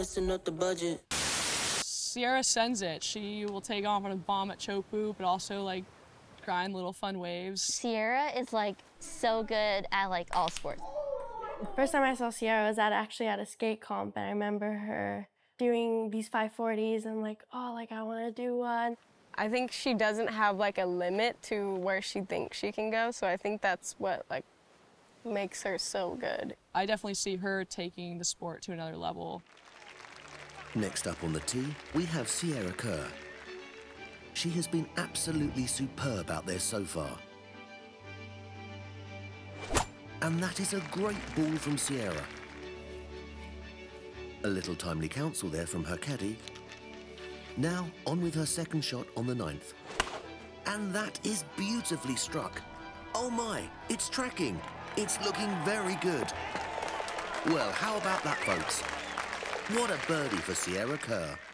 Listen up the budget. Sierra sends it. She will take off on a bomb at Chopu, but also like grind little fun waves. Sierra is like so good at like all sports. The first time I saw Sierra was actually at a skate comp, and I remember her doing these 540s and like, oh, like I want to do one. I think she doesn't have like a limit to where she thinks she can go, so I think that's what like makes her so good. I definitely see her taking the sport to another level. Next up on the tee, we have Sierra Kerr. She has been absolutely superb out there so far. And that is a great ball from Sierra. A little timely counsel there from her caddy. Now, on with her second shot on the 9th. And that is beautifully struck. Oh my, it's tracking. It's looking very good. Well, how about that, folks? What a birdie for Sierra Kerr.